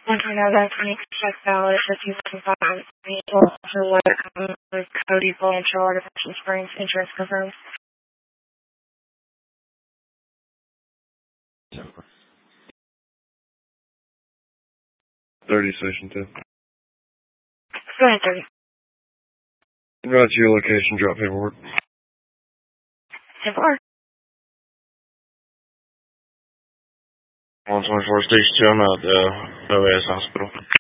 Want to know that clinic check valid for 2005 for what with Cody Blanchard, Artificial Springs, insurance confirmed. 30 Station 2. Go ahead, 30. Right to your location, drop paperwork. 10-4. 124 Station 2, I'm at the OAS hospital.